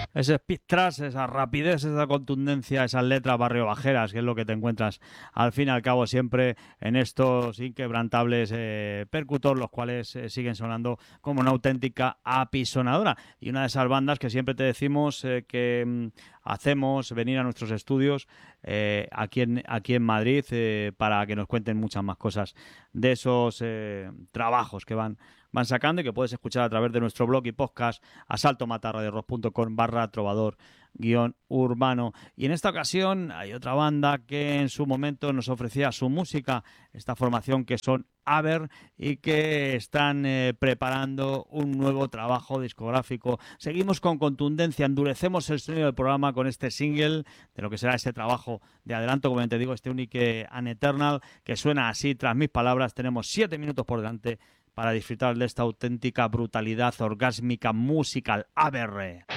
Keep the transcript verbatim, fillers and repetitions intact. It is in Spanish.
Ese speed thrash, esa rapidez, esa contundencia, esas letras barrio bajeras, que es lo que te encuentras al fin y al cabo siempre en estos inquebrantables eh, percutor, los cuales eh, siguen sonando como una auténtica apisonadora. Y una de esas bandas que siempre te decimos eh, que mm, hacemos venir a nuestros estudios eh, aquí, en, aquí en Madrid eh, para que nos cuenten muchas más cosas de esos eh, trabajos que van van sacando y que puedes escuchar a través de nuestro blog y podcast asaltomatarradiorock.com barra trovador guión urbano. Y en esta ocasión hay otra banda que en su momento nos ofrecía su música, esta formación que son Aber y que están eh, preparando un nuevo trabajo discográfico. Seguimos con contundencia, endurecemos el sonido del programa con este single de lo que será este trabajo de adelanto, como te digo, este Unique and Eternal, que suena así tras mis palabras. Tenemos siete minutos por delante para disfrutar de esta auténtica brutalidad orgásmica musical. Aber.